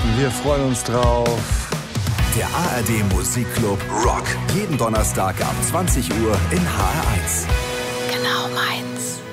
Wir freuen uns drauf. Der ARD Musikclub Rock. Jeden Donnerstag ab 20 Uhr in HR1. Genau meins.